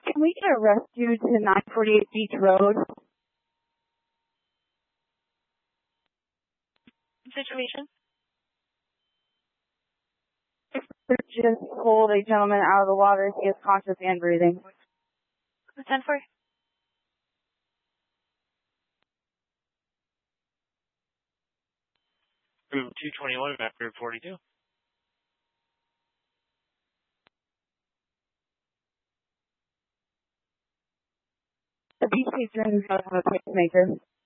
Can we get a rescue to 948 Beach Road? Situation? Just pulled a gentleman out of the water. He is conscious and breathing. 10-4. Route 221, map group 42. The beach patron is going to have a pacemaker.